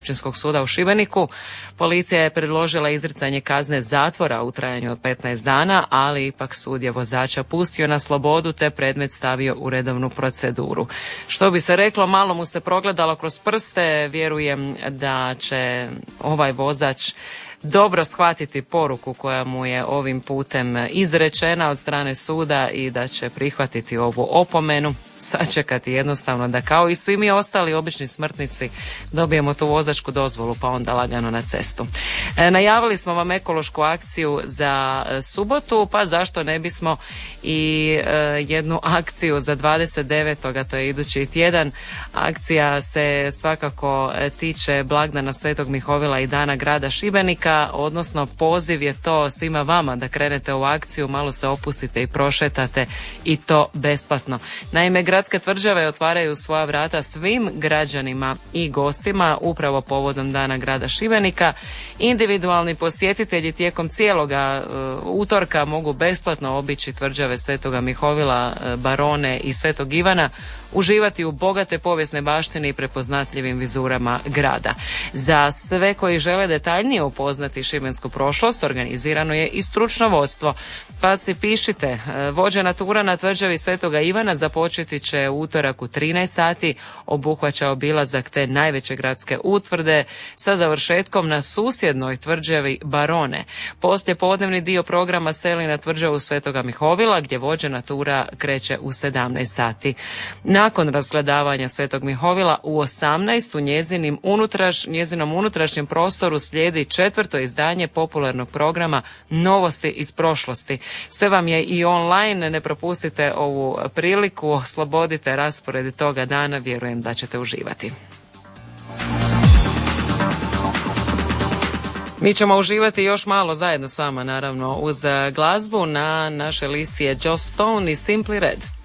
Općinskog suda u Šibeniku. Policija je predložila izricanje kazne zatvora u trajanju od 15 dana, ali ipak sud je vozača pustio na slobodu te predmet stavio u redovnu proceduru. Što bi se reklo, malo mu se progledalo kroz prste, vjerujem da će ovaj vozač dobro shvatiti poruku koja mu je ovim putem izrečena od strane suda i da će prihvatiti ovu opomenu, sačekati jednostavno da kao i svi mi ostali obični smrtnici dobijemo tu vozačku dozvolu pa onda lagano na cestu. Najavili smo vam ekološku akciju za subotu, pa zašto ne bismo i jednu akciju za 29. to je idući tjedan. Akcija se svakako tiče blagdana Svetog Mihovila i dana grada Šibenika, odnosno poziv je to svima vama da krenete u akciju, malo se opustite i prošetate i to besplatno. Naime, gradske tvrđave otvaraju svoja vrata svim građanima i gostima upravo povodom dana grada Šibenika. Individualni posjetitelji tijekom cijeloga utorka mogu besplatno obići tvrđave Svetoga Mihovila, Barone i Svetog Ivana, uživati u bogate povijesne baštine i prepoznatljivim vizurama grada. Za sve koji žele detaljnije upoznati šibensku prošlost, organizirano je i stručno vodstvo. Pa si pišite, vođena tura na tvrđavi Svetoga Ivana započeti će utorak u 13 sati, obuhvaća obilazak te najveće gradske utvrde sa završetkom na susjednoj tvrđavi Barone. Poslije podnevni dio programa seli na tvrđavu Svetoga Mihovila gdje vođena tura kreće u 17 sati. Nakon razgledavanja Svetog Mihovila u 18 u njezinom unutrašnjem prostoru slijedi 4. izdanje popularnog programa Novosti iz prošlosti. Sve vam je i online, ne propustite ovu priliku, oslobodite raspored toga dana, vjerujem da ćete uživati. Mi ćemo uživati još malo zajedno s vama, naravno, uz glazbu. Na našoj listi je Joss Stone i Simply Red.